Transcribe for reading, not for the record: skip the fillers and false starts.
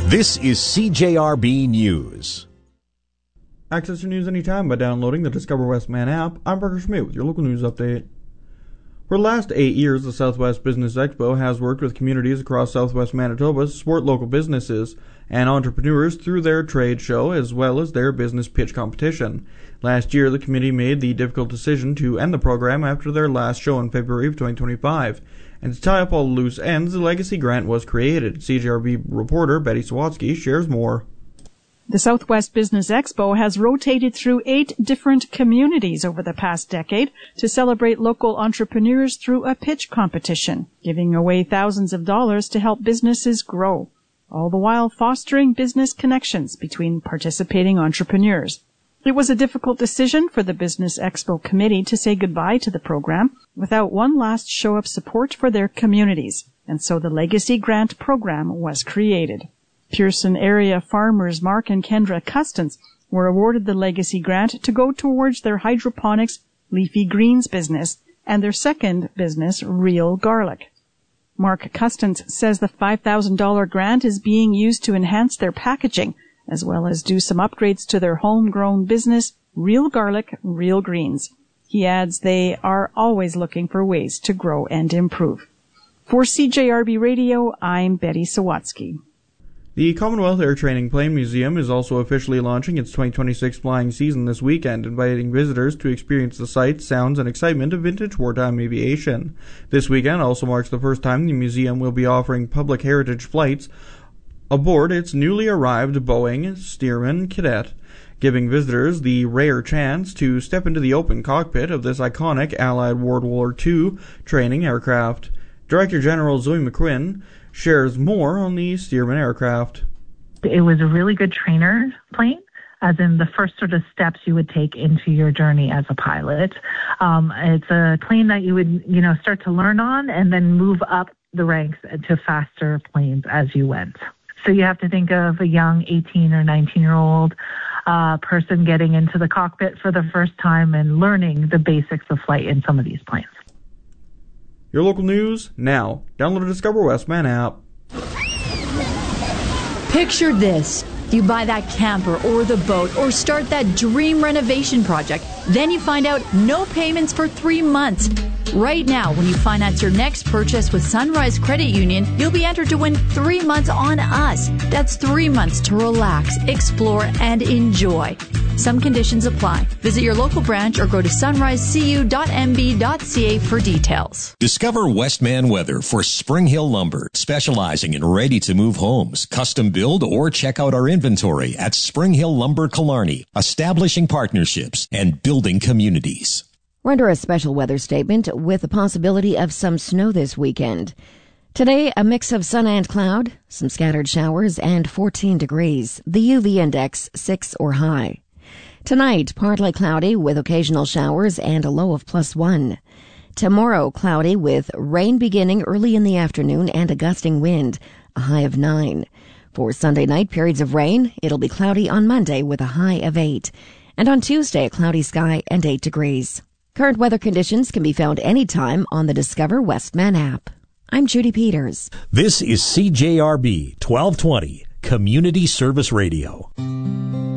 This is CJRB News. Access your news anytime by downloading the Discover Westman app. I'm Parker Schmidt with your local news update. For the last 8 years, the Southwest Business Expo has worked with communities across southwest Manitoba to support local businesses and entrepreneurs through their trade show as well as their business pitch competition. Last year, the committee made the difficult decision to end the program after their last show in February of 2025. And to tie up all the loose ends, the Legacy Grant was created. CJRB reporter Betty Sawatsky shares more. The Southwest Business Expo has rotated through 8 different communities over the past decade to celebrate local entrepreneurs through a pitch competition, giving away thousands of dollars to help businesses grow, all the while fostering business connections between participating entrepreneurs. It was a difficult decision for the Business Expo committee to say goodbye to the program without one last show of support for their communities, and so the Legacy Grant program was created. Pearson area farmers Mark and Kendra Custance were awarded the Legacy Grant to go towards their hydroponics leafy greens business and their second business, Real Garlic. Mark Custance says the $5,000 grant is being used to enhance their packaging as well as do some upgrades to their homegrown business, Real Garlic, Real Greens. He adds they are always looking for ways to grow and improve. For CJRB Radio, I'm Betty Sawatsky. The Commonwealth Air Training Plane Museum is also officially launching its 2026 flying season this weekend, inviting visitors to experience the sights, sounds, and excitement of vintage wartime aviation. This weekend also marks the first time the museum will be offering public heritage flights aboard its newly arrived Boeing Stearman Cadet, giving visitors the rare chance to step into the open cockpit of this iconic Allied World War II training aircraft. Director General Zoe McQuinn shares more on the Stearman aircraft. It was a really good trainer plane, as in the first sort of steps you would take into your journey as a pilot. It's a plane that you would, start to learn on and then move up the ranks to faster planes as you went. So you have to think of a young 18 or 19-year-old person getting into the cockpit for the first time and learning the basics of flight in some of these planes. Your local news now. Download the Discover Westman app. Picture this. You buy that camper or the boat or start that dream renovation project. Then you find out no payments for 3 months. Right now, when you finance your next purchase with Sunrise Credit Union, you'll be entered to win 3 months on us. That's 3 months to relax, explore, and enjoy. Some conditions apply. Visit your local branch or go to sunrisecu.mb.ca for details. Discover Westman Weather for Spring Hill Lumber, specializing in ready-to-move homes, custom build, or check out our inventory at Spring Hill Lumber Killarney, establishing partnerships and building communities. We're under a special weather statement with the possibility of some snow this weekend. Today, a mix of sun and cloud, some scattered showers, and 14 degrees. The UV index 6 or high. Tonight, partly cloudy with occasional showers and a low of +1. Tomorrow, cloudy with rain beginning early in the afternoon and a gusting wind, a high of 9. For Sunday night, periods of rain. It'll be cloudy on Monday with a high of 8. And on Tuesday, a cloudy sky and 8 degrees. Current weather conditions can be found anytime on the Discover Westman app. I'm Judy Peters. This is CJRB 1220, Community Service Radio.